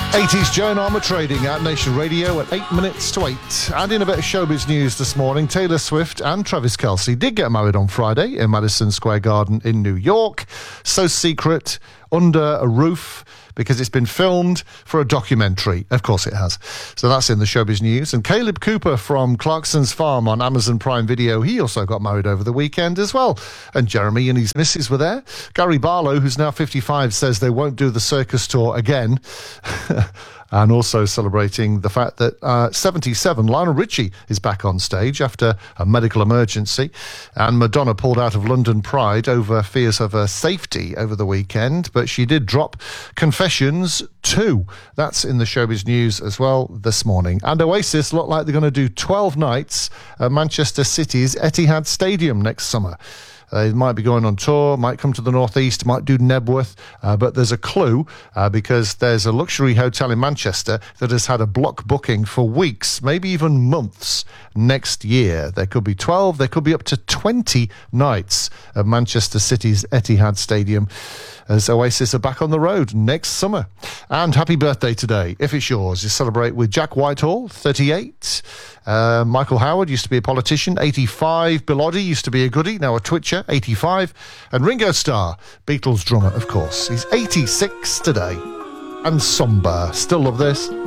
80s Joan Armour trading at Nation Radio at 8 minutes to 8. And in a bit of showbiz news this morning, Taylor Swift and Travis Kelce did get married on Friday in Madison Square Garden in New York. So secret, under a roof, because it's been filmed for a documentary. Of course it has. So that's in the showbiz news. And Caleb Cooper from Clarkson's Farm on Amazon Prime Video, he also got married over the weekend as well. And Jeremy and his missus were there. Gary Barlow, who's now 55, says they won't do the circus tour again. And also celebrating the fact that 77, Lionel Richie is back on stage after a medical emergency. And Madonna pulled out of London Pride over fears of her safety over the weekend, but she did drop Confessions 2. That's in the showbiz news as well this morning. And Oasis look like they're going to do 12 nights at Manchester City's Etihad Stadium next summer. They might be going on tour, might come to the northeast, might do Nebworth, but there's a clue because there's a luxury hotel in Manchester that has had a block booking for weeks, maybe even months next year. There could be 12, there could be up to 20 nights at Manchester City's Etihad Stadium as Oasis are back on the road next summer. And happy birthday today, if it's yours. You celebrate with Jack Whitehall, 38. Michael Howard used to be a politician, 85. Bill Oddie used to be a goodie, now a twitcher, 85. And Ringo Starr, Beatles drummer, of course. He's 86 today. And somber. Still love this.